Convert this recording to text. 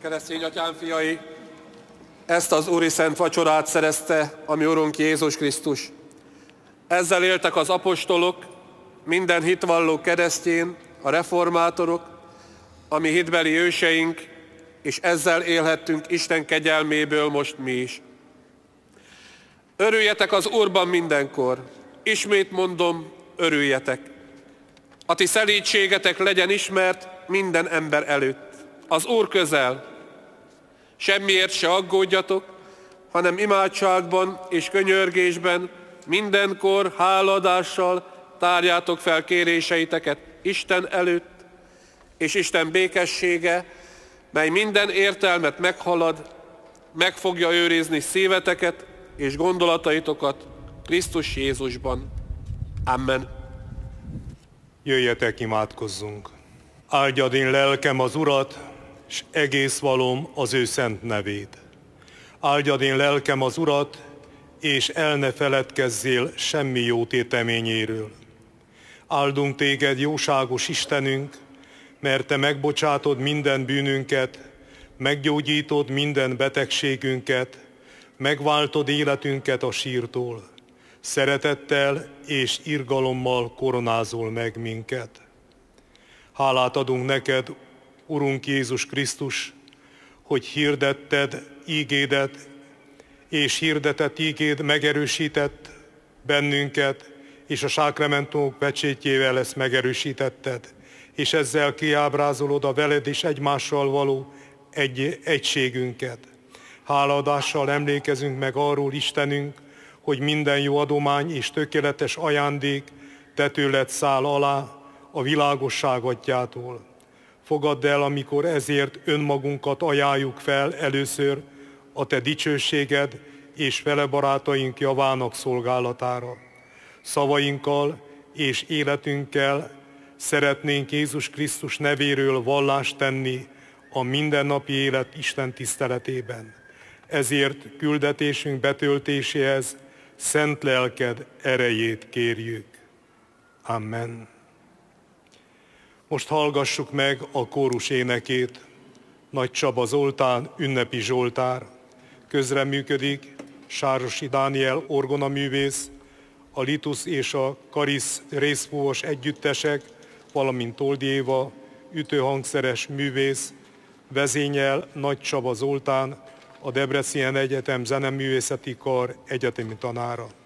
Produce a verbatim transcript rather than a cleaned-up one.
Keresztény atyám fiai, ezt az úri szent vacsorát szerezte a mi Urunk Jézus Krisztus. Ezzel éltek az apostolok, minden hitvalló keresztény, a reformátorok, a mi hitbeli őseink, és ezzel élhettünk Isten kegyelméből most mi is. Örüljetek az Úrban mindenkor, ismét mondom, örüljetek. A ti szelídségetek legyen ismert minden ember előtt. Az Úr közel. Semmiért se aggódjatok, hanem imádságban és könyörgésben mindenkor háladással tárjátok fel kéréseiteket Isten előtt, és Isten békessége, mely minden értelmet meghalad, meg fogja őrizni szíveteket és gondolataitokat Krisztus Jézusban. Amen. Jöjjetek, imádkozzunk! Áldjad én lelkem az Urat, s egész valóm az ő szent nevét. Áldjad én lelkem az Urat, és el ne feledkezzél semmi jó téteményéről. Áldunk téged, jóságos Istenünk, mert te megbocsátod minden bűnünket, meggyógyítod minden betegségünket, megváltod életünket a sírtól. Szeretettel és irgalommal koronázol meg minket. Hálát adunk neked, Urunk Jézus Krisztus, hogy hirdetted ígédet, és hirdetett ígéd megerősített bennünket, és a sákramentumok pecsétjével ezt megerősítetted, és ezzel kiábrázolod a veled és egymással való egy, egységünket. Hálaadással emlékezünk meg arról, Istenünk, hogy minden jó adomány és tökéletes ajándék te tőled száll alá a világosság atyától. Fogadd el, amikor ezért önmagunkat ajánljuk fel először a te dicsőséged és vele barátaink javának szolgálatára. Szavainkkal és életünkkel szeretnénk Jézus Krisztus nevéről vallást tenni a mindennapi élet Isten tiszteletében. Ezért küldetésünk betöltéséhez szent lelked erejét kérjük. Amen. Most hallgassuk meg a kórus énekét. Nagy Csaba Zoltán, ünnepi zsoltár. Közreműködik Sárosi Dániel orgonaművész, a Litus és a Karisz részfúvos együttesek, valamint Toldi Éva, ütőhangszeres művész, vezényel Nagy Csaba Zoltán, a Debrecen Egyetem zeneművészeti kar egyetemi tanára.